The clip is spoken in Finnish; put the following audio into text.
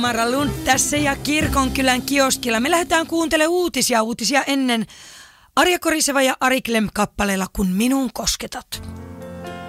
Tamara Lund tässä ja Kirkonkylän kioskilla. Me lähdetään kuuntelemaan uutisia ennen Arja Koriseva ja Ari Klem kappaleella Kun minun kosketat.